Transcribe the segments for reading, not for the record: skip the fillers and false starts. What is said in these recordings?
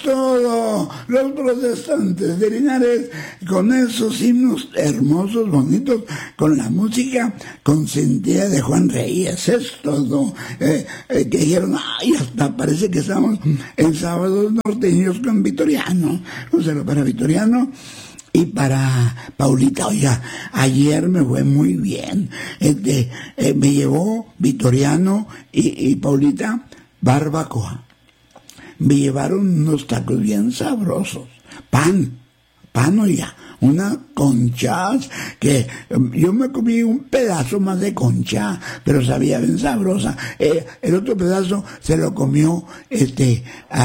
todo, los protestantes de Linares, con esos himnos hermosos, bonitos, con la música consentida de Juan Reyes. Es todo. Que dijeron, ay, hasta parece que estamos en Sábados Norteños con Vitoriano. Un saludo para Vitoriano. Y para Paulita, oiga, ayer me fue muy bien. Me llevó Vitoriano y Paulita barbacoa. Me llevaron unos tacos bien sabrosos. Pan, oiga, unas conchas que yo me comí un pedazo más de concha, pero sabía bien sabrosa. El otro pedazo se lo comió se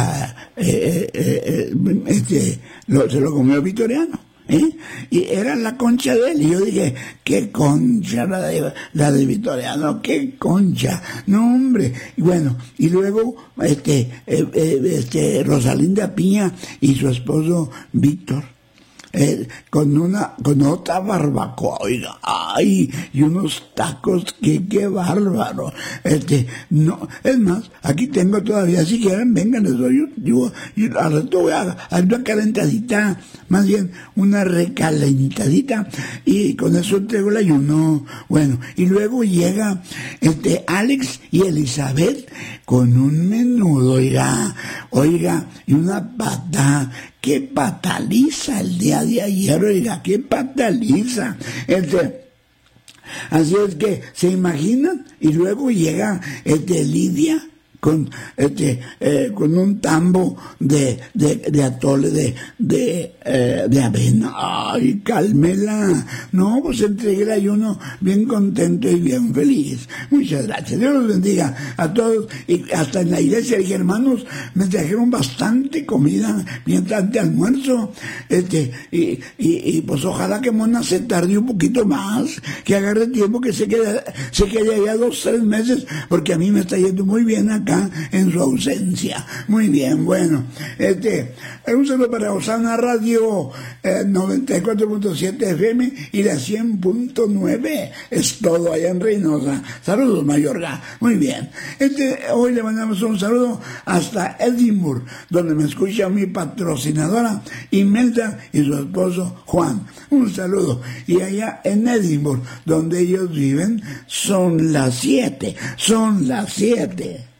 lo comió Vitoriano. Y era la concha de él, y yo dije, qué concha la de Vitoriano, qué concha, no hombre. Y bueno, y luego Rosalinda Piña y su esposo Víctor, con otra barbacoa, oiga, ay, y unos tacos, qué bárbaro. No, es más, aquí tengo todavía, si quieren, vengan, les doy, yo al rato voy a hacer una calentadita, más bien una recalentadita, y con eso entrego el ayuno. Bueno, y luego llega Alex y Elizabeth con un menudo, oiga, y una pata. ¡Qué pataliza el día de ayer, oiga! ¡Qué pataliza! Así es que, ¿se imaginan? Y luego llega Lidia con un tambo de atole de avena. ¡Ay, Carmela! No, pues entregué el ayuno bien contento y bien feliz. Muchas gracias. Dios los bendiga a todos. Y hasta en la iglesia, dije, hermanos, me trajeron bastante comida mientras de almuerzo. Y pues ojalá que Mona se tarde un poquito más, que agarre tiempo, que se quede allá 2-3 meses, porque a mí me está yendo muy bien acá en su ausencia. Muy bien, bueno, un saludo para Osana Radio 94.7 FM y la 100.9, es todo allá en Reynosa. Saludos, Mayorga. Muy bien, hoy le mandamos un saludo hasta Edimburgo, donde me escucha mi patrocinadora Imelda y su esposo Juan. Un saludo. Y allá en Edimburgo, donde ellos viven, son las 7.